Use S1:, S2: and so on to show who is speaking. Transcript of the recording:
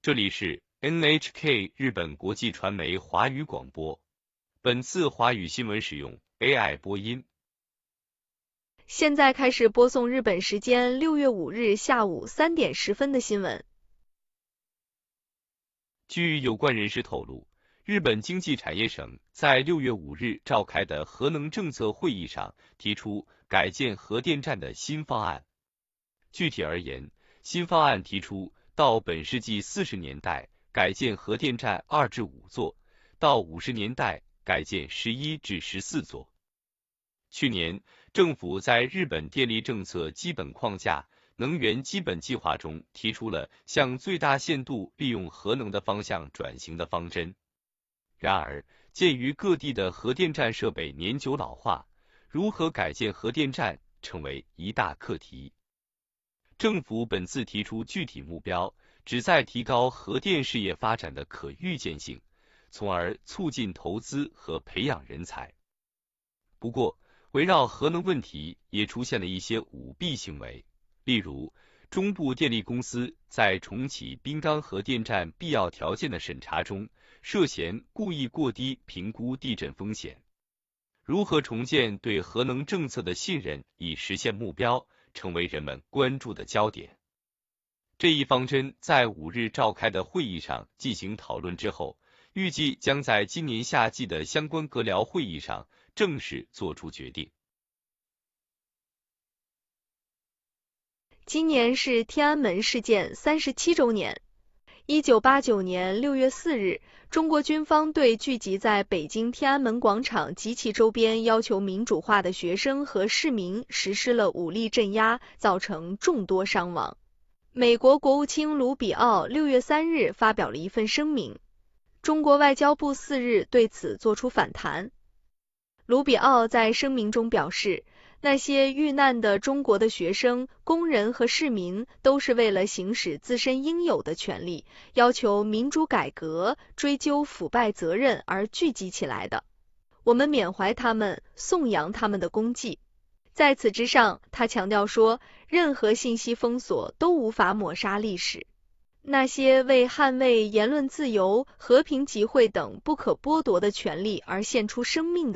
S1: 这里是 NHK 日本国际传媒华语广播。本次华语新闻使用 AI 播音。
S2: 现在开始播送日本时间6月5日下午3点10分的新闻。
S1: 据有关人士透露，日本经济产业省在6月5日召开的核能政策会议上提出改建核电站的新方案。具体而言，新方案提出到本世纪40年代改建核电站2至5座，到50年代改建11至14座。去年，政府在日本电力政策基本框架能源基本计划中提出了向最大限度利用核能的方向转型的方针。然而，鉴于各地的核电站设备年久老化，如何改建核电站成为一大课题。政府本次提出具体目标，旨在提高核电事业发展的可预见性，从而促进投资和培养人才。不过，围绕核能问题也出现了一些舞弊行为，例如中部电力公司在重启滨冈核电站必要条件的审查中，涉嫌故意过低评估地震风险。如何重建对核能政策的信任以实现目标，成为人们关注的焦点。这一方针在5日召开的会议上进行讨论之后，预计将在今年夏季的相关阁僚会议上正式作出决定。
S2: 今年是天安门事件37周年。1989年6月4日，中国军方对聚集在北京天安门广场及其周边要求民主化的学生和市民实施了武力镇压，造成众多伤亡。美国国务卿卢比奥6月3日发表了一份声明，中国外交部4日对此作出反弹。卢比奥在声明中表示，那些遇难的中国的学生、工人和市民都是为了行使自身应有的权利，要求民主改革、追究腐败责任而聚集起来的。我们缅怀他们，颂扬他们的功绩。在此之上，他强调说，任何信息封锁都无法抹杀历史。那些为捍卫言论自由、和平集会等不可剥夺的权利而献出生命的